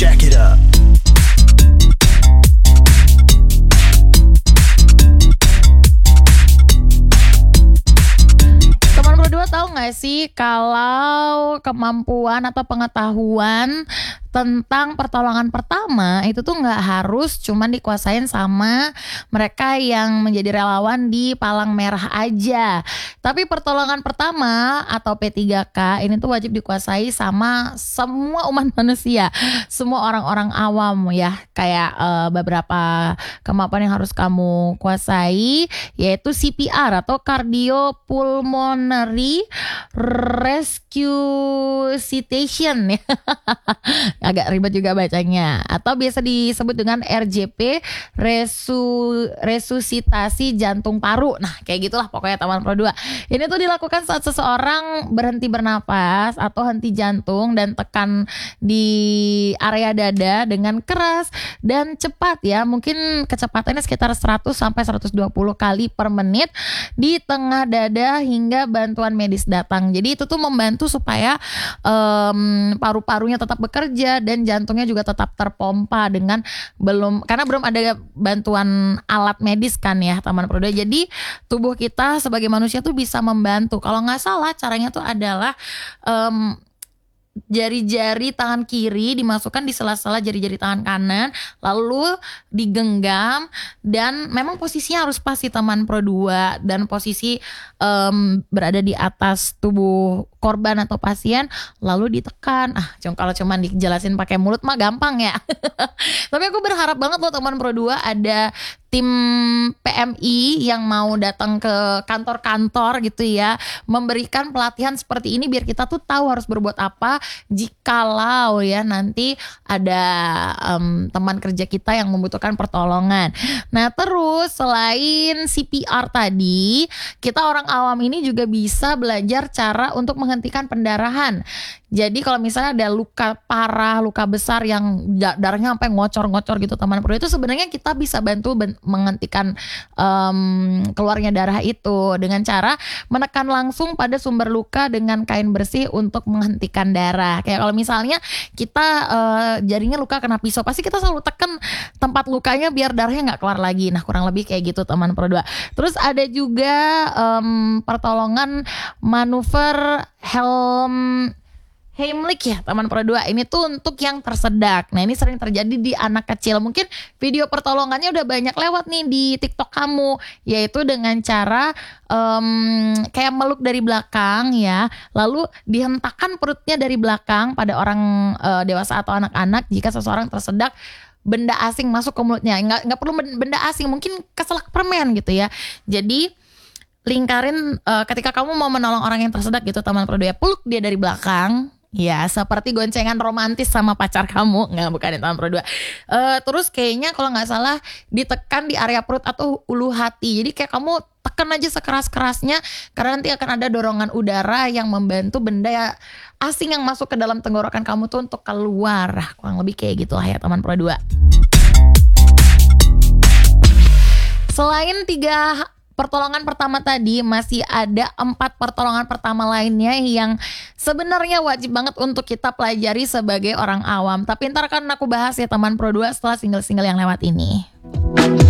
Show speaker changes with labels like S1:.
S1: Jack it up.
S2: Teman berdua tahu nggak sih kalau kemampuan atau pengetahuan tentang pertolongan pertama itu tuh nggak harus cuman dikuasain sama mereka yang menjadi relawan di Palang Merah aja. Tapi pertolongan pertama atau P3K ini tuh wajib dikuasai sama semua umat manusia, semua orang-orang awam ya. Kayak beberapa kemampuan yang harus kamu kuasai yaitu CPR atau Cardiopulmonary Resuscitation ya. Agak ribet juga bacanya. Atau biasa disebut dengan RJP, resusitasi jantung paru. Nah kayak gitulah pokoknya teman Pro 2. Ini tuh dilakukan saat seseorang berhenti bernapas atau henti jantung dan tekan di area dada dengan keras dan cepat ya. Mungkin kecepatannya sekitar 100 sampai 120 kali per menit di tengah dada hingga bantuan medis datang. Jadi itu tuh membantu supaya paru-parunya tetap bekerja dan jantungnya juga tetap terpompa karena belum ada bantuan alat medis kan ya teman Pro 2. Jadi tubuh kita sebagai manusia tuh bisa membantu. Kalau nggak salah caranya tuh adalah jari-jari tangan kiri dimasukkan di sela-sela jari-jari tangan kanan, lalu digenggam, dan memang posisinya harus pas di teman Pro 2 dan posisi berada di atas tubuh korban atau pasien, lalu ditekan. Kalau cuman dijelasin pakai mulut mah gampang ya. Tapi aku berharap banget loh teman Pro 2 ada tim PMI yang mau datang ke kantor-kantor gitu ya, memberikan pelatihan seperti ini biar kita tuh tahu harus berbuat apa jikalau ya nanti ada teman kerja kita yang membutuhkan pertolongan. Nah terus selain CPR tadi, kita orang awam ini juga bisa belajar cara untuk menghentikan pendarahan. Jadi kalau misalnya ada luka parah, luka besar yang darahnya sampai ngocor-ngocor gitu teman Pro, itu sebenarnya kita bisa bantu menghentikan keluarnya darah itu dengan cara menekan langsung pada sumber luka dengan kain bersih untuk menghentikan darah. Kayak kalau misalnya kita jarinya luka kena pisau, pasti kita selalu tekan tempat lukanya biar darahnya nggak keluar lagi. Nah kurang lebih kayak gitu teman Pro 2. Terus ada juga pertolongan manuver Heimlich ya teman Pro 2. Ini tuh untuk yang tersedak. Nah ini sering terjadi di anak kecil. Mungkin video pertolongannya udah banyak lewat nih di TikTok kamu, yaitu dengan cara kayak meluk dari belakang ya, lalu dihentakkan perutnya dari belakang pada orang dewasa atau anak-anak jika seseorang tersedak benda asing masuk ke mulutnya. Nggak perlu benda asing, mungkin keselak permen gitu ya. Jadi lingkarin ketika kamu mau menolong orang yang tersedak gitu teman Pro 2, peluk dia dari belakang. Ya seperti goncengan romantis sama pacar kamu. Nggak, bukan teman Pro 2. Terus kayaknya kalau nggak salah ditekan di area perut atau ulu hati. Jadi kayak kamu tekan aja sekeras-kerasnya, karena nanti akan ada dorongan udara yang membantu benda asing yang masuk ke dalam tenggorokan kamu tuh untuk keluar. Kurang lebih kayak gitu lah ya teman Pro 2. Selain 3 pertolongan pertama tadi, masih ada 4 pertolongan pertama lainnya yang sebenarnya wajib banget untuk kita pelajari sebagai orang awam. Tapi ntar kan aku bahas ya teman Pro 2 setelah single-single yang lewat ini.